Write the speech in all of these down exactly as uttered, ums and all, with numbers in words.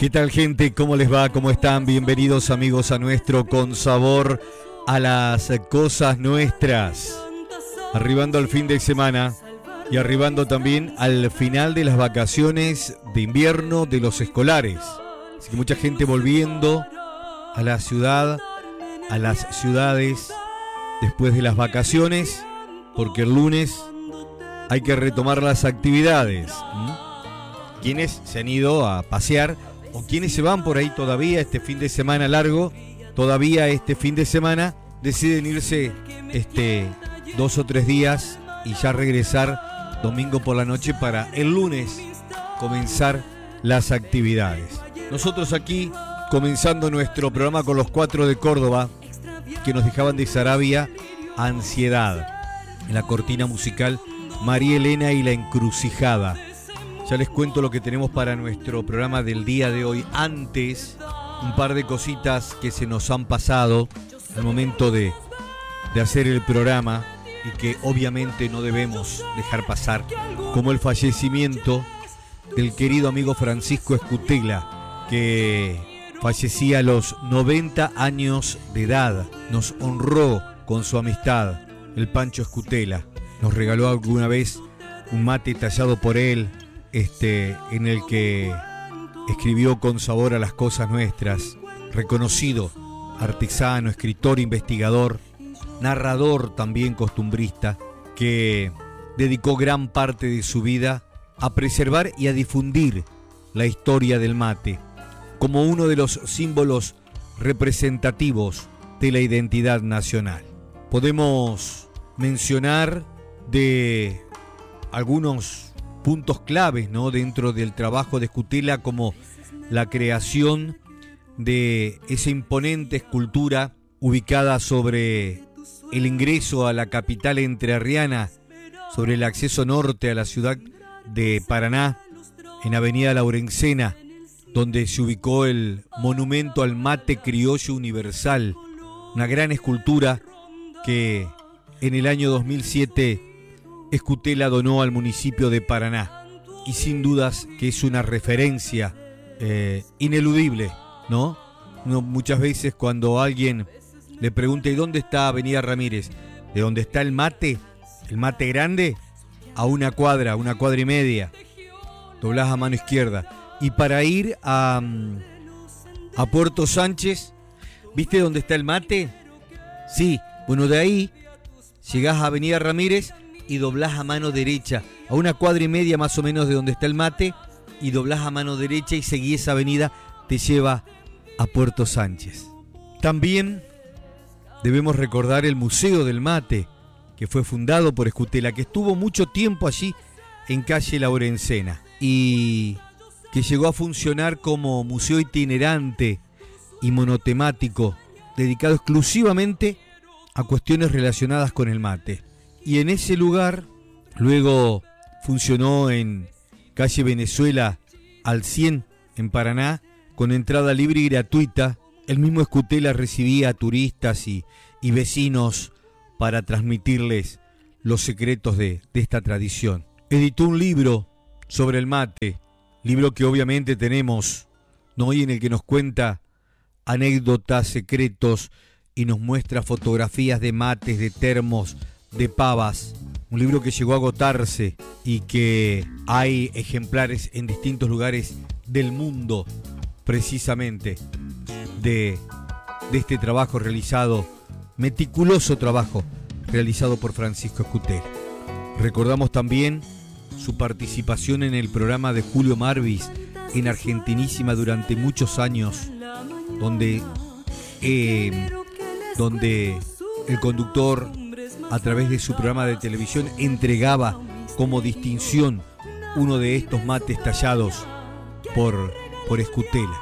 ¿Qué tal, gente? ¿Cómo les va? ¿Cómo están? Bienvenidos, amigos, a nuestro Con Sabor a las Cosas Nuestras. Arribando al fin de semana y arribando también al final de las vacaciones de invierno de los escolares. Así que mucha gente volviendo a la ciudad, a las ciudades después de las vacaciones, porque el lunes hay que retomar las actividades. ¿Mm? Quienes se han ido a pasear o quienes se van por ahí todavía este fin de semana largo, todavía este fin de semana deciden irse este dos o tres días y ya regresar domingo por la noche para el lunes comenzar las actividades. Nosotros aquí comenzando nuestro programa con los cuatro de Córdoba que nos dejaban de Sarabia Ansiedad. En la cortina musical María Elena y la Encrucijada. Ya les cuento lo que tenemos para nuestro programa del día de hoy. Antes, un par de cositas que se nos han pasado al momento de, de hacer el programa y que obviamente no debemos dejar pasar, como el fallecimiento del querido amigo Francisco Escutela, que fallecía a los noventa años de edad. Nos honró con su amistad, el Pancho Escutela. Nos regaló alguna vez un mate tallado por él, Este, en el que escribió Con Sabor a las Cosas Nuestras, reconocido artesano, escritor, investigador, narrador también costumbrista, que dedicó gran parte de su vida a preservar y a difundir la historia del mate, como uno de los símbolos representativos de la identidad nacional. Podemos mencionar de algunos puntos claves, ¿no?, dentro del trabajo de Escutela, como la creación de esa imponente escultura ubicada sobre el ingreso a la capital entrerriana, sobre el acceso norte a la ciudad de Paraná, en Avenida Laurencena, donde se ubicó el monumento al mate criollo universal, una gran escultura que en el año dos mil siete Escutela donó al municipio de Paraná, y sin dudas que es una referencia eh, ineludible, ¿no? ¿no? Muchas veces cuando alguien le pregunta ¿y dónde está Avenida Ramírez? ¿De dónde está el mate? El mate grande, a una cuadra, una cuadra y media, doblás a mano izquierda. Y para ir a, a Puerto Sánchez, ¿viste dónde está el mate? Sí, bueno, de ahí llegás a Avenida Ramírez y doblás a mano derecha, a una cuadra y media más o menos de donde está el mate, y doblás a mano derecha y seguís esa avenida, te lleva a Puerto Sánchez. También debemos recordar el Museo del Mate, que fue fundado por Escutela, que estuvo mucho tiempo allí en calle Laurencena, y que llegó a funcionar como museo itinerante y monotemático, dedicado exclusivamente a cuestiones relacionadas con el mate. Y en ese lugar luego funcionó en calle Venezuela al cien en Paraná, con entrada libre y gratuita. El mismo Escutela recibía a turistas y, y vecinos para transmitirles los secretos de, de esta tradición. Editó un libro sobre el mate, libro que obviamente tenemos, ¿no?, y en el que nos cuenta anécdotas, secretos, y nos muestra fotografías de mates, de termos, de pavas. Un libro que llegó a agotarse y que hay ejemplares en distintos lugares del mundo, precisamente de, de este trabajo realizado, meticuloso trabajo realizado por Francisco Escutela. Recordamos también su participación en el programa de Julio Marvis en Argentinísima durante muchos años, donde, eh, donde el conductor, a través de su programa de televisión, entregaba como distinción uno de estos mates tallados por, por Escutela.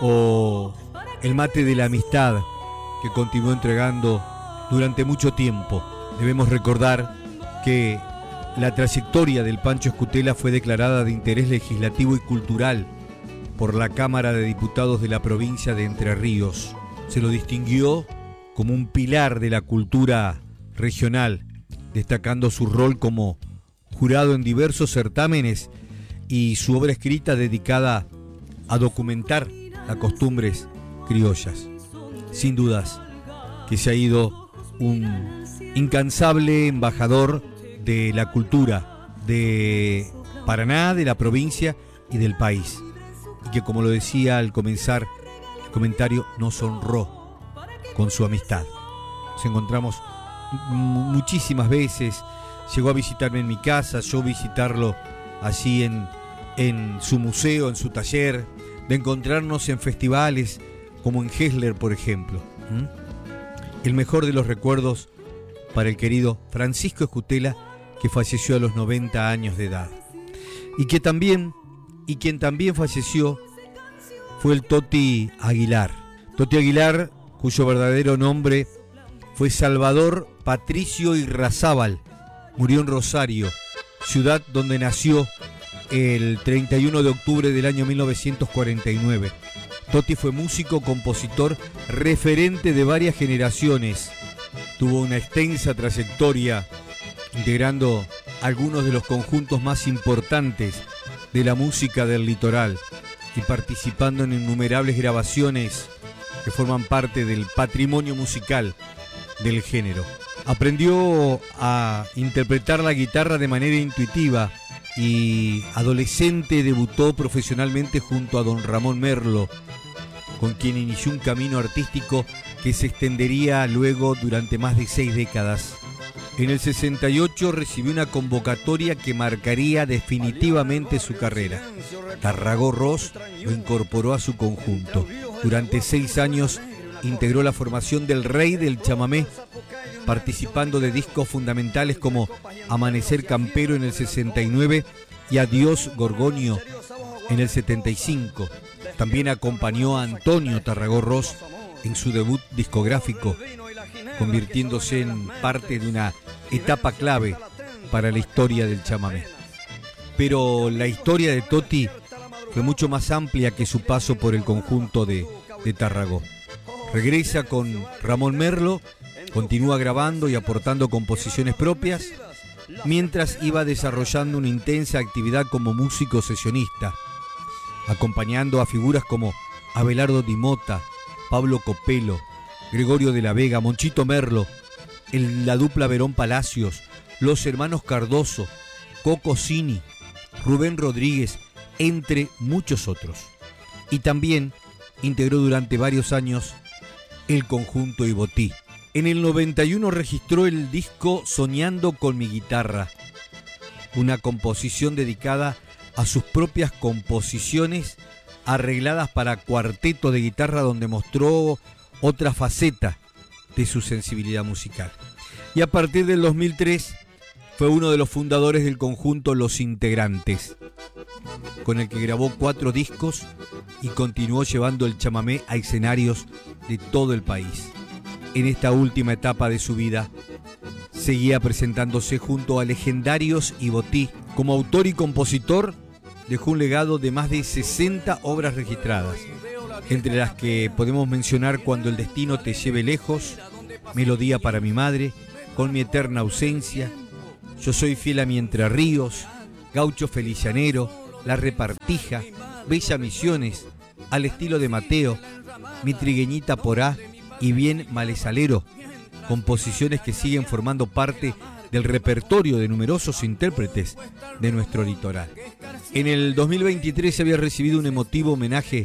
O el mate de la amistad, que continuó entregando durante mucho tiempo. Debemos recordar que la trayectoria del Pancho Escutela fue declarada de interés legislativo y cultural por la Cámara de Diputados de la provincia de Entre Ríos. Se lo distinguió como un pilar de la cultura regional, destacando su rol como jurado en diversos certámenes y su obra escrita dedicada a documentar las costumbres criollas. Sin dudas que se ha ido un incansable embajador de la cultura de Paraná, de la provincia y del país. Y que, como lo decía al comenzar el comentario, nos honró con su amistad. Nos encontramos muchísimas veces, llegó a visitarme en mi casa, yo visitarlo allí en, en su museo, en su taller, de encontrarnos en festivales como en Hessler, por ejemplo. ¿Mm? El mejor de los recuerdos para el querido Francisco Escutela, que falleció a los noventa años de edad. Y que también, y quien también falleció fue el Toti Aguilar. Toti Aguilar, cuyo verdadero nombre fue Salvador Patricio Irrazábal, murió en Rosario, ciudad donde nació el treinta y uno de octubre del año mil novecientos cuarenta y nueve. Toti fue músico, compositor, referente de varias generaciones. Tuvo una extensa trayectoria integrando algunos de los conjuntos más importantes de la música del litoral y participando en innumerables grabaciones que forman parte del patrimonio musical del género. Aprendió a interpretar la guitarra de manera intuitiva y adolescente debutó profesionalmente junto a don Ramón Merlo, con quien inició un camino artístico que se extendería luego durante más de seis décadas. En el sesenta y ocho recibió una convocatoria que marcaría definitivamente su carrera. Tarragó Ross lo incorporó a su conjunto. Durante seis años integró la formación del Rey del Chamamé, participando de discos fundamentales como Amanecer Campero en el sesenta y nueve y Adiós Gorgonio en el setenta y cinco. También acompañó a Antonio Tarragó Ross en su debut discográfico, convirtiéndose en parte de una etapa clave para la historia del chamamé. Pero la historia de Toti fue mucho más amplia que su paso por el conjunto de, de Tarragó. Regresa con Ramón Merlo, continúa grabando y aportando composiciones propias, mientras iba desarrollando una intensa actividad como músico sesionista, acompañando a figuras como Abelardo Di Mota, Pablo Copelo, Gregorio de la Vega, Monchito Merlo, el, la dupla Verón Palacios, los hermanos Cardoso, Coco Cini, Rubén Rodríguez, entre muchos otros. Y también integró durante varios años el conjunto Ibotí. En el noventa y uno registró el disco Soñando con mi guitarra, una composición dedicada a sus propias composiciones arregladas para cuarteto de guitarra, donde mostró otra faceta de su sensibilidad musical. Y a partir del dos mil tres fue uno de los fundadores del conjunto Los Integrantes, con el que grabó cuatro discos y continuó llevando el chamamé a escenarios de todo el país. En esta última etapa de su vida, seguía presentándose junto a legendarios Ibotí. Como autor y compositor, dejó un legado de más de sesenta obras registradas, entre las que podemos mencionar Cuando el destino te lleve lejos, Melodía para mi madre, Con mi eterna ausencia, Yo soy fiel a mi Entre Ríos, Gaucho Felicianero, La Repartija, Bella Misiones, Al estilo de Mateo, Mi trigueñita porá y Bien Malesalero, composiciones que siguen formando parte del repertorio de numerosos intérpretes de nuestro litoral. En el dos mil veintitrés se había recibido un emotivo homenaje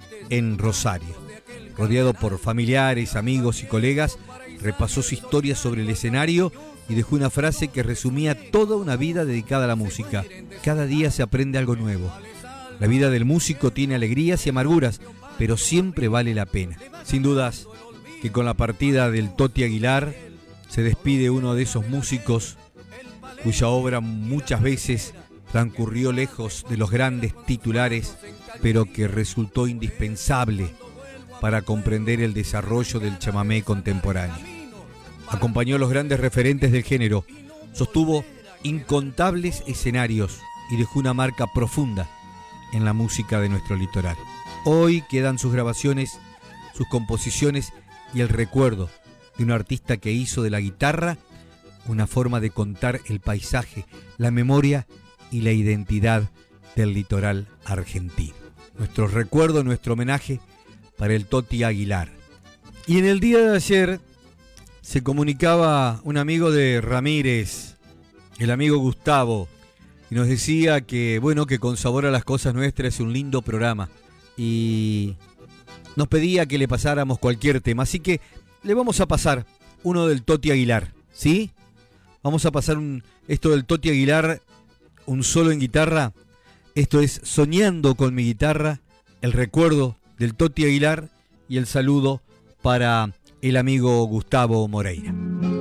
en Rosario. Rodeado por familiares, amigos y colegas, repasó su historia sobre el escenario y dejó una frase que resumía toda una vida dedicada a la música. Cada día se aprende algo nuevo. La vida del músico tiene alegrías y amarguras, pero siempre vale la pena. Sin dudas que con la partida del Toti Aguilar se despide uno de esos músicos cuya obra muchas veces transcurrió lejos de los grandes titulares, pero que resultó indispensable para comprender el desarrollo del chamamé contemporáneo. Acompañó a los grandes referentes del género, sostuvo incontables escenarios y dejó una marca profunda en la música de nuestro litoral. Hoy quedan sus grabaciones, sus composiciones y el recuerdo de un artista que hizo de la guitarra una forma de contar el paisaje, la memoria y la identidad del litoral argentino. nuestro recuerdo, nuestro homenaje para el Toti Aguilar. Y en el día de ayer se comunicaba un amigo de Ramírez, el amigo Gustavo, y nos decía que, bueno, que con Sabor a las Cosas Nuestras es un lindo programa. Y nos pedía que le pasáramos cualquier tema. Así que le vamos a pasar uno del Toti Aguilar, ¿sí? Vamos a pasar un, esto del Toti Aguilar, un solo en guitarra. Esto es Soñando con mi guitarra, el recuerdo del Toti Aguilar y el saludo para el amigo Gustavo Moreira.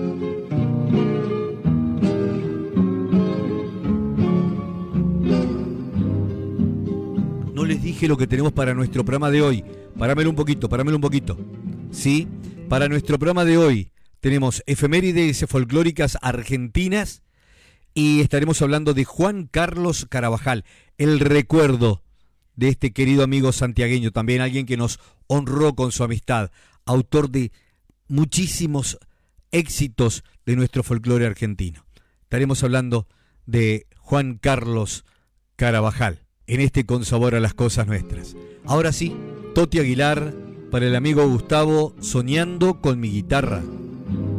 No les dije lo que tenemos para nuestro programa de hoy. Parámelo un poquito, parámelo un poquito. Sí, para nuestro programa de hoy tenemos efemérides folclóricas argentinas y estaremos hablando de Juan Carlos Carabajal, el recuerdo de este querido amigo santiagueño, también alguien que nos honró con su amistad, autor de muchísimos éxitos de nuestro folclore argentino. Estaremos hablando de Juan Carlos Carabajal en este Con Sabor a las Cosas Nuestras. Ahora sí, Toti Aguilar para el amigo Gustavo, Soñando con mi guitarra.